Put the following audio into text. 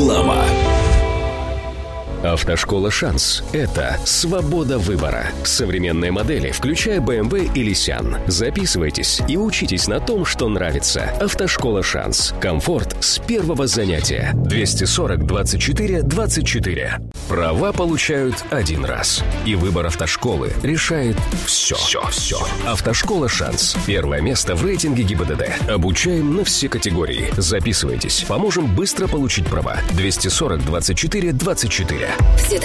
Реклама. Автошкола «Шанс» — это свобода выбора. Современные модели, включая BMW или Nissan. Записывайтесь и учитесь на том, что нравится. Автошкола «Шанс». Комфорт с первого занятия. 240 24 24. Права получают один раз. И выбор автошколы решает все. Автошкола «Шанс». Первое место в рейтинге ГИБДД. Обучаем на все категории. Записывайтесь. Поможем быстро получить права. 240 24 24. Всегда